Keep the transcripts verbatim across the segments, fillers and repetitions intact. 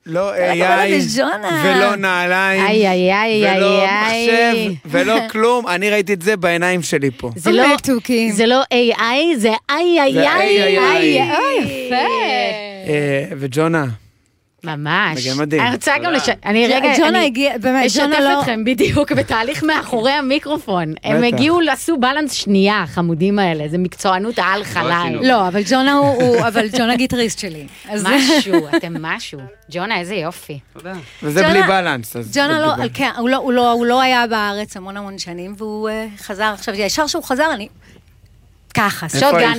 לא איי איי, ולא נעליים, ולא מחשב, ולא כלום. אני ראיתי את זה בעיניים שלי פה. זה לא איי איי, זה איי איי איי. איי איי. וג'ונה. ממש. מדהים. אני רוצה גם לש... אני רגע, אני אשתף אתכם בדיוק בתהליך מאחורי המיקרופון. הם הגיעו לעשו בלנס שנייה, החמודים האלה. זה מקצוענות על חלל. לא, אבל ג'ונה הוא, אבל ג'ונה גיטריסט שלי. משהו, אתם משהו. ג'ונה, איזה יופי. וזה בלי בלנס. ג'ונה לא, כן, הוא לא היה בארץ המון המון שנים, והוא חזר עכשיו, ישר שהוא חזר, אני... ככה, שוטגן.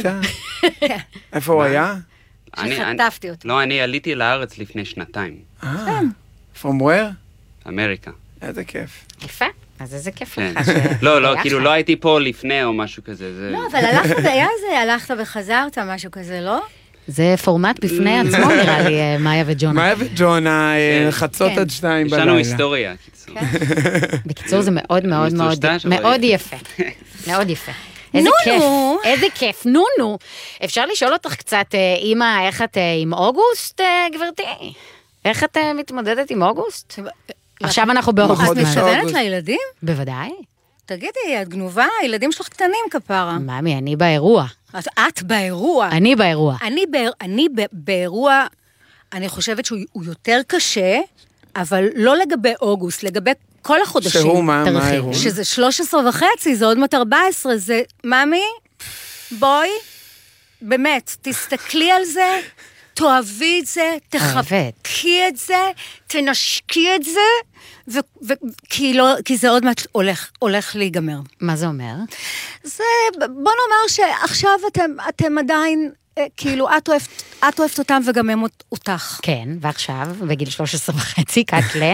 איפה הוא היה? שחטפתי אותו. לא, אני עליתי לארץ לפני שנתיים. אה, from where? אמריקה. איזה כיף. יפה, אז איזה כיף לך. לא, לא, כאילו לא הייתי פה לפני או משהו כזה. לא, אבל הלכת, היה זה, הלכת וחזרת, משהו כזה, לא? זה פורמט בפני עצמו, נראה לי, מאיה וג'ונה. מאיה וג'ונה, חצות עד שתיים בלילה. יש לנו היסטוריה, קיצור. בקיצור, זה מאוד מאוד מאוד, מאוד יפה. מאוד יפה. איזה כיף, איזה כיף, נו נו. אפשר לשאול אותך קצת, אמא, איך את עם אוגוסט, גברתי? איך את מתמודדת עם אוגוסט? עכשיו אנחנו באוגוסט. את מתכוונת לילדים? בוודאי. תגידי, את גנובה? הילדים שלך קטנים כפרה. ממי, אני באירוע. את באירוע? אני באירוע. אני באירוע, אני חושבת שהוא יותר קשה, אבל לא לגבי אוגוסט, לגבי כל החודשים. שהוא מה, מה האירוע? שזה שלוש עשרה וחצי, זה עוד מעט ארבע עשרה, זה, ממי, בואי, באמת, תסתכלי על זה, תאהבי את זה, תחבקי את זה, תנשקי את זה, כי, לא, כי זה עוד מעט הולך, הולך להיגמר. מה זה אומר? זה, בוא נאמר שעכשיו אתם, אתם עדיין, כאילו, את אוהבת, את אוהבת אותם וגם הם אותך. כן, ועכשיו, בגיל שלוש עשרה וחצי, קטלה?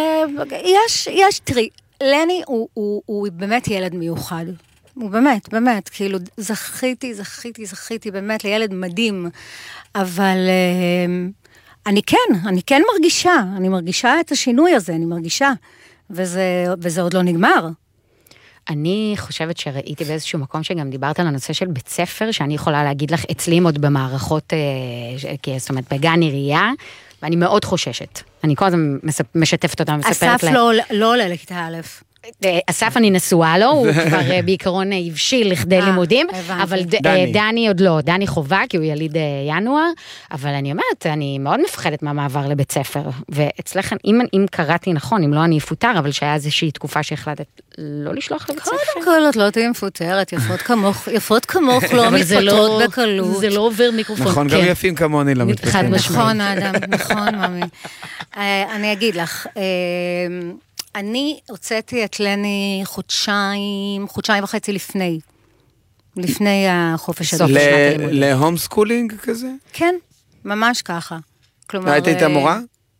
יש, יש, תראי, לני הוא, הוא, הוא באמת ילד מיוחד. הוא באמת, באמת, כאילו, זכיתי, זכיתי, זכיתי, באמת, לילד מדהים. אבל אני כן, אני כן מרגישה, אני מרגישה את השינוי הזה, אני מרגישה, וזה, וזה עוד לא נגמר. אני חושבת שראיתי באיזשהו מקום שגם דיברת על הנושא של בית ספר, שאני יכולה להגיד לך, אצלים עוד במערכות, זאת אומרת, בגן עירייה, ואני מאוד חוששת. אני כל הזמן משתפת אותם, מספרת להם. אסף לא עולה לכיתה א'. אסף אני נשואה לו, הוא כבר בעיקרון הבשיל לכדי לימודים, אבל דני עוד לא, דני חובה, כי הוא יליד ינואר, אבל אני אומרת, אני מאוד מפחדת מהמעבר לבית ספר, ואצלכם, אם קראתי נכון, אם לא אני אפוטר, אבל שהיה איזושהי תקופה שהחלטת לא לשלוח לבית ספר. קודם כל, את לא תהיה מפוטרת, יפות כמוך, יפות כמוך לא מתפטרות בקלות. זה לא עובר מיקרופון. נכון, גם יפים כמוני לא מתפטרים. נכון, אדם, נכון, ממי. אני אגיד לך, אני הוצאתי את לני חודשיים, חודשיים וחצי לפני, לפני החופש הזה. להום סקולינג כזה? כן, ממש ככה. היית איתה מורה?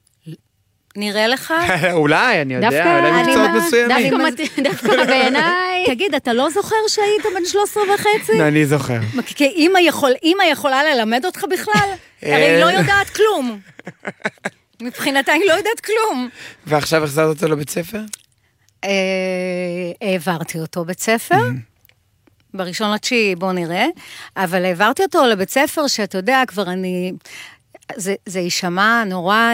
נראה לך? אולי, אני יודע, אולי מקצועות מסוימים. דווקא בעיניי. תגיד, אתה לא זוכר שהיית בן שלוש עשרה וחצי? אני זוכר. כי אמא יכולה ללמד אותך בכלל? הרי היא לא יודעת כלום. מבחינתה היא לא יודעת כלום. ועכשיו החזרת אותו לבית ספר? העברתי אותו בית ספר, בראשון לתשיעי, בוא נראה, אבל העברתי אותו לבית ספר שאתה יודע, כבר אני, זה יישמע נורא,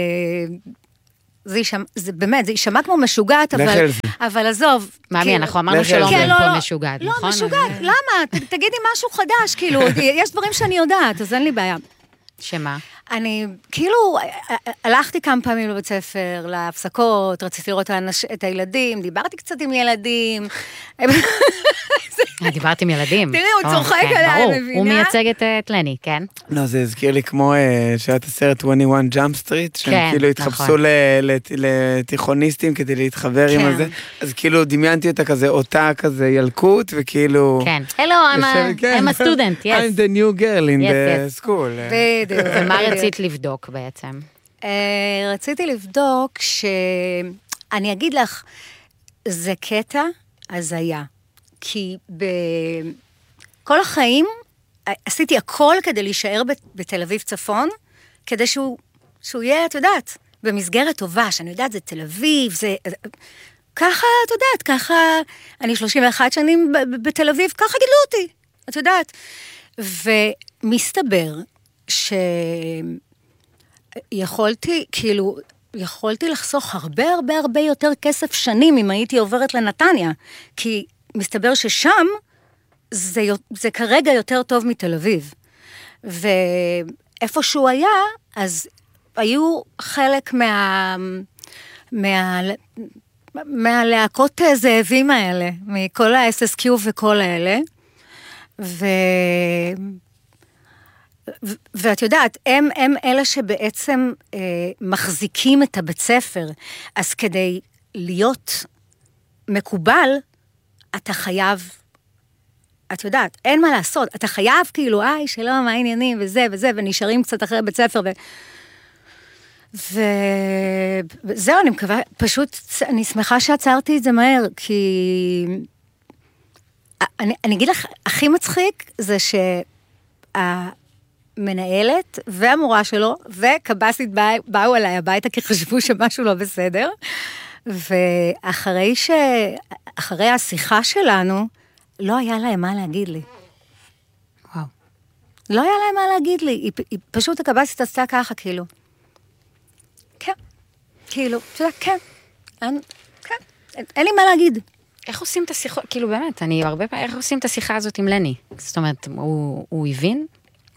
זה יישמע, זה באמת, זה יישמע כמו משוגעת, אבל עזוב. מאמי, אנחנו אמרנו שלא אומרים פה משוגעת, נכון? לא, משוגעת, למה? תגידי משהו חדש, כאילו, יש דברים שאני יודעת, אז אין לי בעיה. שמה? אני, כאילו, הלכתי כמה פעמים לבית ספר, להפסקות, רציתי לראות את הילדים, דיברתי קצת עם ילדים. דיברתי עם ילדים. תראי, הוא צוחק עליי, מבינה? הוא מייצג את לני, כן? לא, זה הזכיר לי כמו שהיה את הסרט עשרים ואחת ג'אמפ סטריט, שהם כאילו התחפשו לתיכוניסטים כדי להתחבר עם הזה, אז כאילו דמיינתי אותה כזה, אותה כזה ילקות, וכאילו... כן. Hello, I'm a student, yes. I'm the new girl in the school. בדיוק. ומה רצית לבדוק בעצם? רציתי לבדוק שאני אגיד לך, זה קטע הזיה. כי בכל החיים עשיתי הכל כדי להישאר בתל אביב צפון, כדי שהוא, שהוא יהיה, את יודעת, במסגרת טובה, שאני יודעת, זה תל אביב, זה... ככה, את יודעת, ככה, אני שלושים ואחת שנים בתל אביב, ככה גידלו אותי, את יודעת. ומסתבר ש... יכולתי, כאילו, יכולתי לחסוך הרבה הרבה הרבה יותר כסף שנים אם הייתי עוברת לנתניה, כי מסתבר ששם זה, זה כרגע יותר טוב מתל אביב. ואיפה שהוא היה, אז היו חלק מה... מה... מהלהקות זאבים האלה, מכל ה-אס אס קיו וכל האלה, ו... ו... ואת יודעת, הם, הם אלה שבעצם אה, מחזיקים את הבית ספר, אז כדי להיות מקובל, אתה חייב, את יודעת, אין מה לעשות, אתה חייב כאילו, איי, שלום, מה העניינים, וזה וזה, ונשארים קצת אחרי בית ספר, ו... וזהו, אני מקווה, פשוט, אני שמחה שעצרתי את זה מהר, כי אני, אני אגיד לך, הכי מצחיק זה שהמנהלת והמורה שלו וקב"סית בא, באו אליי הביתה, כי חשבו שמשהו לא בסדר, ואחרי ש... אחרי השיחה שלנו, לא היה להם מה להגיד לי. וואו. לא היה להם מה להגיד לי, היא, היא פשוט הקב"סית עשתה ככה, כאילו. כן, כאילו, אתה יודע, כן, אין, כן, אין, אין לי מה להגיד. איך עושים את השיחה, כאילו באמת, אני הרבה פעמים, איך עושים את השיחה הזאת עם לני? זאת אומרת, הוא, הוא הבין?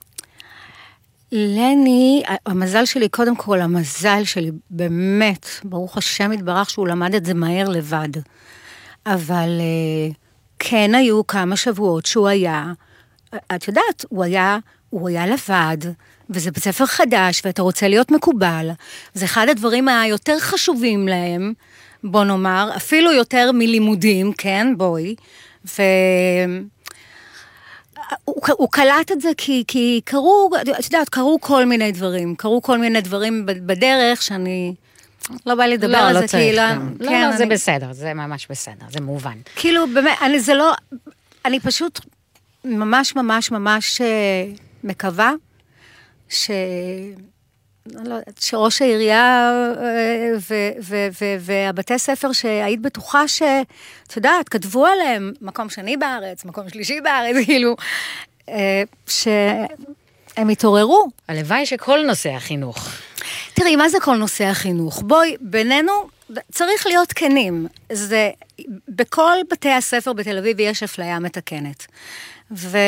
לני, המזל שלי, קודם כל, המזל שלי, באמת, ברוך השם יתברך שהוא למד את זה מהר לבד. אבל כן היו כמה שבועות שהוא היה, את יודעת, הוא היה, הוא היה לבד, וזה בית ספר חדש, ואתה רוצה להיות מקובל, זה אחד הדברים היותר חשובים להם, בוא נאמר, אפילו יותר מלימודים, כן, בואי, ו... הוא, הוא קלט את זה כי, כי קרו, את יודעת, קרו כל מיני דברים, קרו כל מיני דברים בדרך שאני... לא בא לדבר לא, על לא זה, צריך, כאילו... לא, כן, לא, אני... זה בסדר, זה ממש בסדר, זה מובן. כאילו, באמת, אני, זה לא... אני פשוט ממש ממש ממש מקווה, ש... לא, שראש העירייה ו- ו- ו- והבתי ספר שהיית בטוחה שאת יודעת, כתבו עליהם מקום שני בארץ, מקום שלישי בארץ, כאילו, שהם התעוררו. הלוואי שכל נושא החינוך. תראי, מה זה כל נושא החינוך? בואי, בינינו, צריך להיות כנים. זה, בכל בתי הספר בתל אביב יש אפליה מתקנת. ו...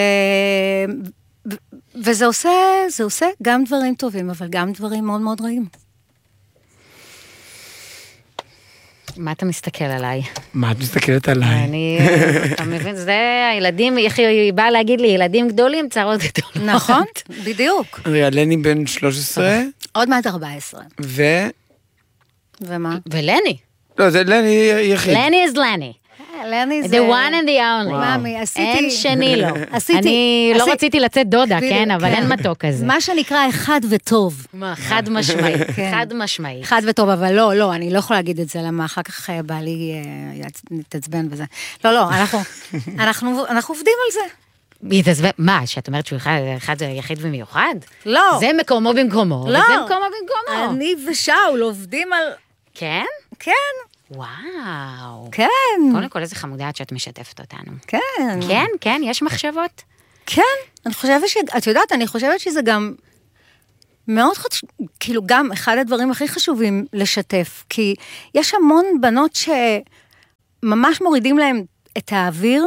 וזה עושה, זה עושה גם דברים טובים, אבל גם דברים מאוד מאוד רעים. מה אתה מסתכל עליי? מה את מסתכלת עליי? אני, אתה מבין, זה הילדים, היא באה להגיד לי, ילדים גדולים, צרות גדולות. נכון, בדיוק. לני בן שלוש עשרה. עוד מעט ארבע עשרה. ו... ומה? ולני. לא, זה לני יחיד. לני is לני. לני זה... The one and the only. מאמי, עשיתי... אין שני לו. עשיתי... אני לא רציתי לצאת דודה, כן? אבל אין מתוק כזה. מה שנקרא אחד וטוב. חד משמעי. חד משמעי. אחד וטוב, אבל לא, לא, אני לא יכולה להגיד את זה, למה אחר כך בא לי להתעצבן וזה. לא, לא, אנחנו עובדים על זה. להתעצבן, מה, שאת אומרת שהוא אחד יחיד ומיוחד? לא. זה מקומו במקומו, לא. וזה מקומו במקומו. אני ושאול עובדים על... כן? כן. וואו. כן. קודם כל, איזה חמודה שאת משתפת אותנו. כן. כן, כן, יש מחשבות? כן, אני חושבת ש... את יודעת, אני חושבת שזה גם מאוד חשוב, כאילו גם אחד הדברים הכי חשובים לשתף, כי יש המון בנות שממש מורידים להם את האוויר,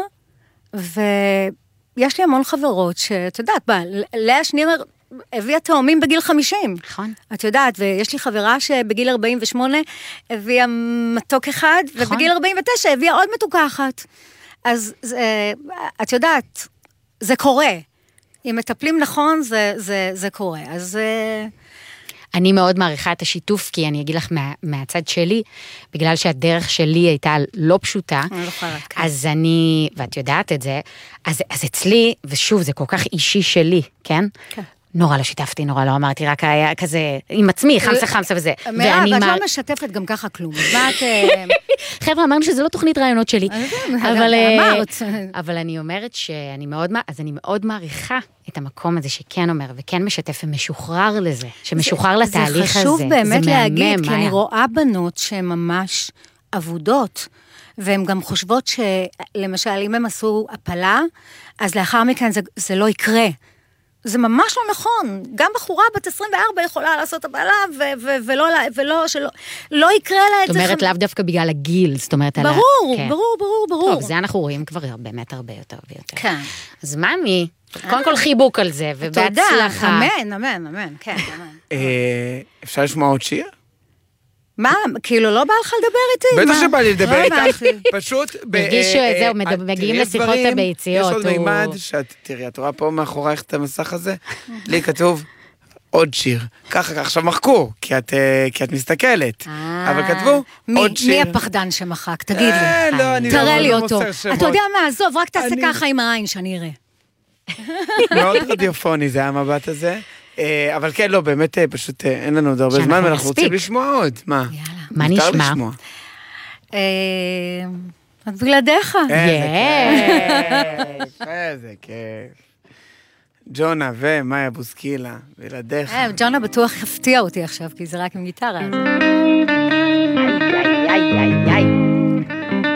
ויש לי המון חברות שאת יודעת, בא, לאה שנירר הביאה תאומים בגיל חמישים. נכון. את יודעת, ויש לי חברה שבגיל ארבעים ושמונה הביאה מתוק אחד, נכון. ובגיל ארבעים ותשע הביאה עוד מתוקה אחת. אז זה, את יודעת, זה קורה. אם מטפלים נכון, זה, זה, זה קורה. אז... אני מאוד מעריכה את השיתוף, כי אני אגיד לך מה, מהצד שלי, בגלל שהדרך שלי הייתה לא פשוטה, אני לא יכולה, כן. אז אני, ואת יודעת את זה, אז, אז אצלי, ושוב, זה כל כך אישי שלי, כן? כן. נורא לא שיתפתי, נורא לא אמרתי, רק היה כזה, עם עצמי, חמסה חמסה וזה. מירב, את לא משתפת גם ככה כלום. מה את... חבר'ה, אמרנו שזה לא תוכנית רעיונות שלי. אבל אמרת. אבל אני אומרת שאני מאוד, אז אני מאוד מעריכה את המקום הזה שכן אומר, וכן משתף ומשוחרר לזה, שמשוחרר לתהליך הזה. זה חשוב באמת להגיד, כי אני רואה בנות שהן ממש עבודות, והן גם חושבות שלמשל, אם הם עשו הפלה, אז לאחר מכן זה לא יקרה. זה ממש לא נכון. גם בחורה בת עשרים וארבע יכולה לעשות הבעלה, ולא, ולא, שלא, לא יקרה לה את זה. זאת אומרת, לאו דווקא בגלל הגיל, זאת אומרת, ברור, ברור, ברור, ברור. טוב, זה אנחנו רואים כבר באמת הרבה יותר ויותר. כן. אז ממי, קודם כל חיבוק על זה, ובהצלחה. אמן, אמן, אמן, כן, אמן. אפשר לשמוע עוד שיר? מה, כאילו לא בא לך לדבר איתי? בטח שבא לי לדבר איתך, פשוט... הרגישו את זה, מגיעים לשיחות הביציות. יש עוד מימד, תראי, את רואה פה מאחורייך את המסך הזה? לי כתוב עוד שיר. ככה, עכשיו מחקו, כי את מסתכלת. אבל כתבו עוד שיר. מי הפחדן שמחק? תגיד לי. תראה לי אותו. אתה יודע מה, עזוב, רק תעשה ככה עם העין שאני אראה. מאוד רדיופוני זה המבט הזה. אבל כן, לא, באמת פשוט אין לנו עוד הרבה זמן, ואנחנו רוצים לשמוע עוד. מה? מה נשמע? את בלעדיך. איזה כיף, איזה כיף. ג'ונה ומאיה בוסקילה, בלעדיך. ג'ונה בטוח הפתיע אותי עכשיו, כי זה רק עם גיטרה.